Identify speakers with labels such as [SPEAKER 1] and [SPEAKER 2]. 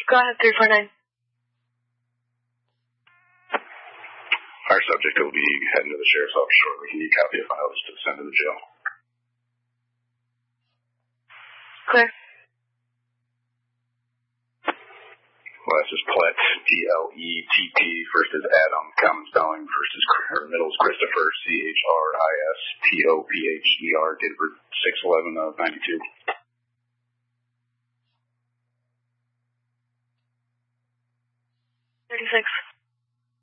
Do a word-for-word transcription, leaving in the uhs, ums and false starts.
[SPEAKER 1] Go ahead, three four nine.
[SPEAKER 2] Our subject will be heading to the sheriff's office shortly. Can you copy a file just to send to the jail?
[SPEAKER 1] Clear.
[SPEAKER 2] Last is Plet, P L E T T. First is Adam, common spelling. First is, or middle is Christopher, C H R I S T O P H E R, date of birth six eleven of ninety-two.
[SPEAKER 1] thirty-six.